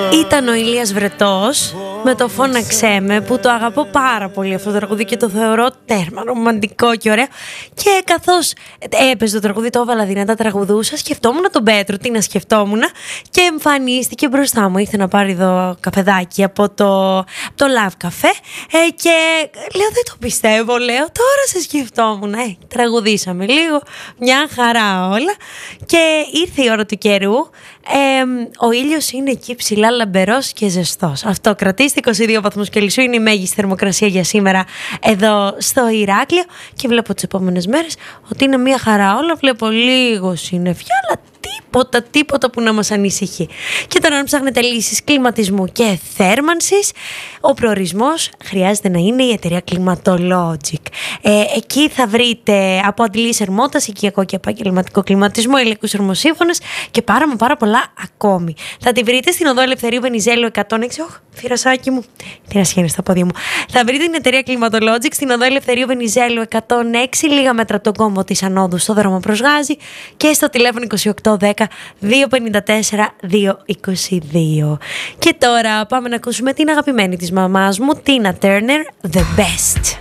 Ήταν ο Ηλίας Βρετός με το «Φώναξέ με», που το αγαπώ πάρα πολύ αυτό το τραγούδι και το θεωρώ τέρμα ρομαντικό και ωραίο. Και καθώς έπαιζε το τραγούδι, το έβαλα δυνατά, τραγουδούσα, σκεφτόμουν τον Πέτρο, τι να σκεφτόμουν, και εμφανίστηκε μπροστά μου. Ήρθε να πάρει εδώ καφεδάκι από το Love Café και λέω, δεν το πιστεύω, λέω, τώρα σε σκεφτόμουν. Τραγουδήσαμε λίγο, μια χαρά όλα, και ήρθε η ώρα του καιρού. Ο ήλιος είναι εκεί ψηλά, λαμπερός και ζεστός. Αυτό, κρατήστε 22 βαθμούς Κελσίου, είναι η μέγιστη θερμοκρασία για σήμερα εδώ στο Ηράκλειο, και βλέπω τις επόμενες μέρες ότι είναι μια χαρά όλα. Βλέπω λίγο συννεφιά, αλλά τίποτα που να μας ανησυχεί. Και τώρα, αν ψάχνετε λύσεις κλιματισμού και θέρμανσης, ο προορισμός χρειάζεται να είναι η εταιρεία Climatologic. Εκεί θα βρείτε από αντιλήσεις ερμότας, οικιακό και επαγγελματικό κλιματισμό, ηλιακούς θερμοσύφωνες και πάρα πολλά ακόμη. Θα τη βρείτε στην οδό Ελευθερίου Βενιζέλου 106. Φυρασάκι μου, τι να στα πόδια μου. Θα βρείτε την εταιρεία Climatologic στην οδό Ελευθερίου Βενιζέλου 106, λίγα μέτρα από τον κόμβο της Ανόδου στο δρόμο προς Γάζη, και στο τηλέφωνο 2810 254 222. Και τώρα πάμε να ακούσουμε την αγαπημένη της μαμάς μου, Tina Turner, The Best.